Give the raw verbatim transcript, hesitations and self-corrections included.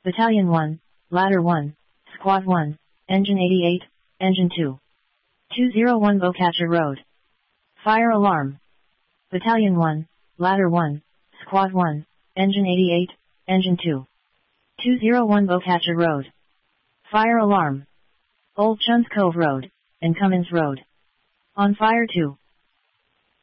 Battalion one, Ladder one, Squad one, Engine eighty-eight, Engine two. two oh one Bowcatcher Road. Fire alarm. Battalion one, Ladder one, Squad one, Engine eighty-eight, Engine two. two oh one Bowcatcher Road. Fire alarm. Old Chuns Cove Road, and Cummins Road. On fire two.